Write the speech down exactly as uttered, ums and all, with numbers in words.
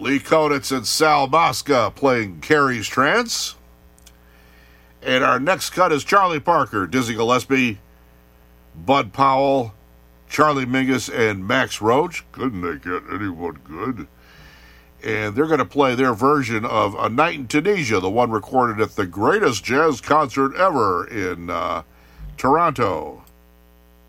Lee Konitz and Sal Mosca playing Carrie's Trance. And our next cut is Charlie Parker, Dizzy Gillespie, Bud Powell, Charlie Mingus, and Max Roach. Couldn't they get anyone good? And they're going to play their version of A Night in Tunisia, the one recorded at the greatest jazz concert ever in uh, Toronto.